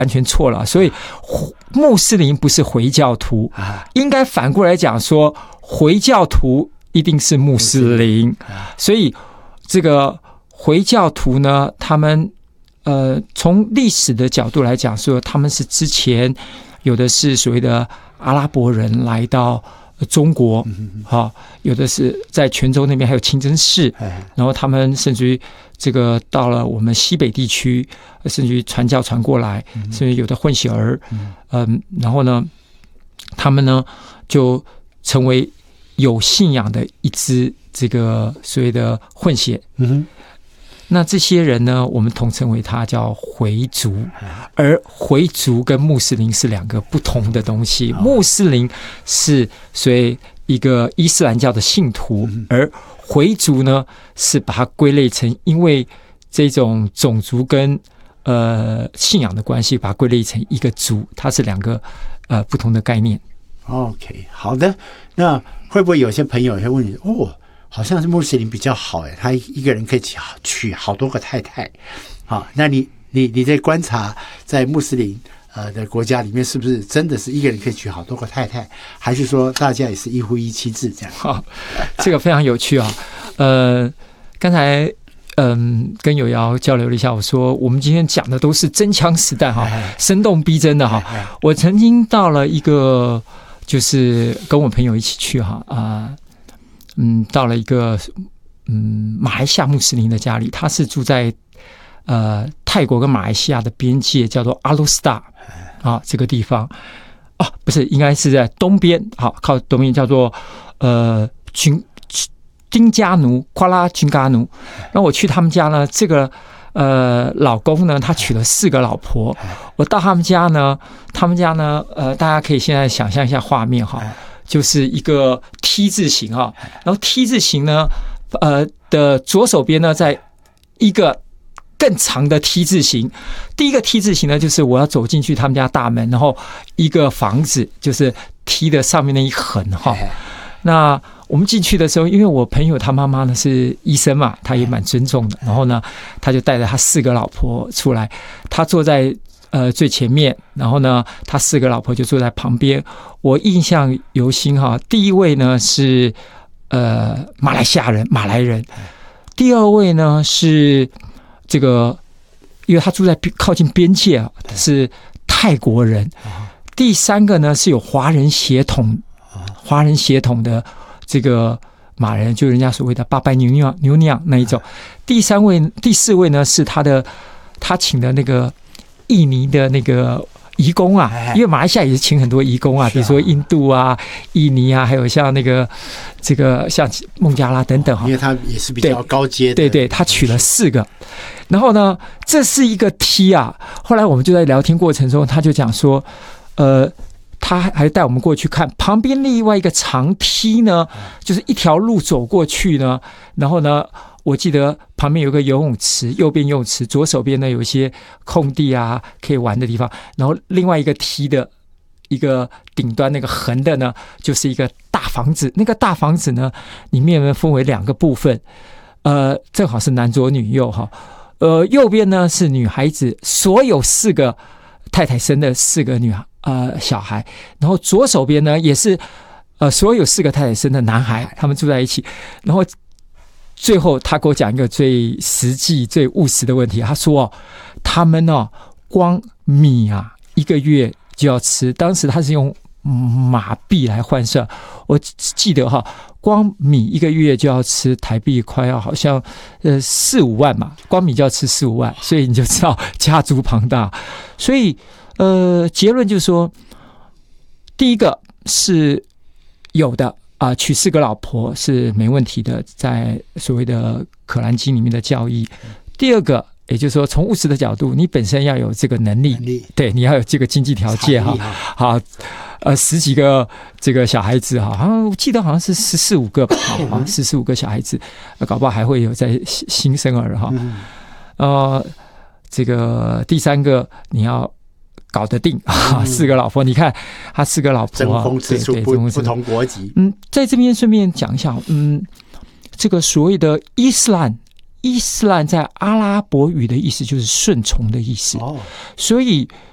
完全错了。所以穆斯林不是回教徒，应该反过来讲说，回教徒一定是穆斯林。所以这个回教徒呢，他们从历史的角度来讲说，他们是之前有的是所谓的阿拉伯人来到中国，有的是在泉州那边还有清真寺，然后他们甚至于这个到了我们西北地区，甚至于传教传过来，甚至有的混血儿，然后呢，他们呢就成为有信仰的一支这个所谓的混血。那这些人呢，我们统称为他叫回族，而回族跟穆斯林是两个不同的东西。穆斯林是所谓一个伊斯兰教的信徒，而回族呢是把它归类成因为这种种族跟信仰的关系，把它归类成一个族，它是两个不同的概念。 OK， 好的。那会不会有些朋友会问你，好像是穆斯林比较好哎，他一个人可以娶好多个太太。好，那你在观察在穆斯林的国家里面，是不是真的是一个人可以娶好多个太太，还是说大家也是一夫一妻制这样？ 好，这个非常有趣啊。刚才跟友瑶交流了一下，我说我们今天讲的都是真枪实弹哈，生动逼真的哈。我曾经到了一个，就是跟我朋友一起去哈到了一个马来西亚穆斯林的家里，他是住在泰国跟马来西亚的边界，叫做阿鲁斯达这个地方不是，应该是在东边，好，靠东边叫做金加奴，夸拉金加奴。那我去他们家呢，这个老公呢，他娶了4个老婆。我到他们家呢，大家可以现在想象一下画面哈。就是一个 T 字形然后 T 字形呢，的左手边呢，在一个更长的 T 字形。第一个 T 字形呢，就是我要走进去他们家大门，然后一个房子，就是 T 的上面那一横那我们进去的时候，因为我朋友他妈妈呢是医生嘛，他也蛮尊重的。然后呢，他就带着他4个老婆出来，他坐在最前面，然后呢，他4个老婆就坐在旁边。我印象犹新第一位呢是马来西亚人，马来人。第二位呢是这个，因为他住在靠近边界是泰国人。第三个呢是有华人血统的这个马人，就人家所谓的巴拜牛娘那一种。第4位呢是他请的那个印尼的那个移工因为马来西亚也是请很多移工比如说印度印尼还有像这个像孟加拉等等因为他也是比较高阶的。 对，他娶了4个。然后呢，这是一个 T 后来我们就在聊天过程中，他就讲说他还带我们过去看旁边另外一个长梯呢，就是一条路走过去呢，然后呢，我记得旁边有个游泳池，右边游泳池，左手边呢有一些空地可以玩的地方，然后另外一个梯的一个顶端那个横的呢，就是一个大房子。那个大房子呢，里面呢分为2个部分，正好是男左女右右边呢是女孩子，所有4个太太生的4个小孩，然后左手边呢也是所有4个太太生的男孩，他们住在一起。然后最后他给我讲一个最实际最务实的问题，他说他们光米1个月就要吃，当时他是用马币来换算，我记得光米1个月就要吃台币快要好像4-5万嘛，光米就要吃4-5万，所以你就知道家族庞大。所以结论就是说，第一个是有的娶4个老婆是没问题的，在所谓的可兰经里面的教义。第二个，也就是说从务实的角度，你本身要有这个能力，对，你要有这个经济条件好，10几个这个小孩子好像我记得好像是14-15个吧，14-15个小孩子，搞不好还会有在新生儿这个第3个你要搞得定4个老婆，你看他4个老婆争锋之处不同国籍。 在这边顺便讲一下，这个所谓的伊斯兰在阿拉伯语的意思就是顺从的意思，所以